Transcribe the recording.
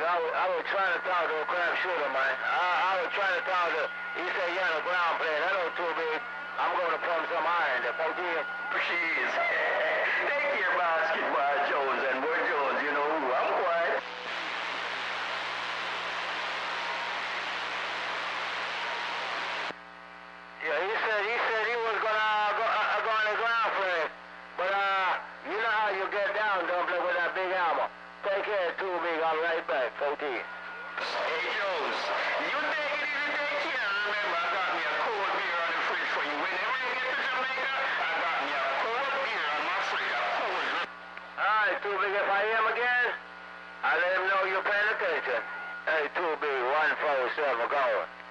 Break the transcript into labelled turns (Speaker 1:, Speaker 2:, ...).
Speaker 1: I was trying to talk to a crap shooter, man. I was trying to talk to, he said, you're on the ground playing. Hello, Too Big. I'm going to pump some iron. The 14.
Speaker 2: Please. Take your basketball, Jones, and we're Jones. You know who I'm quiet.
Speaker 1: Yeah, he said he was gonna go on the ground play. But, you know how you get down, don't play with that big hammer. Take care, Too Big. I'll be right back, 14.
Speaker 2: Hey, Jones, you take it easy, take care. Remember, I got me a cold beer on the fridge for you. Whenever you get to Jamaica, I got me a cold beer on my fridge. A cold.
Speaker 1: All right, Too Big, if I hear him again, I'll let him know you're paying attention. Hey, Too Big, 147, going.